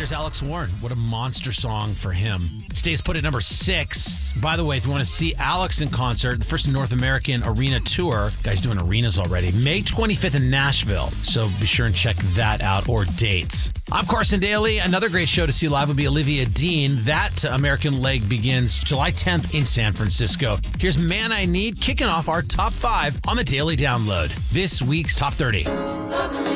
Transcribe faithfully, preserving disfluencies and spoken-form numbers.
there's Alex Warren. What a monster song for him. Stays put at number six. By the way, if you want to see Alex in concert, the first North American arena tour, guy's doing arenas already, May twenty-fifth in Nashville. So be sure and check that out, or dates. I'm Carson Daly. Another great show to see live will be Olivia Dean. That American leg begins July tenth in San Francisco. Here's Man I Need, kicking off our top five on the Daily Download. This week's Top thirty.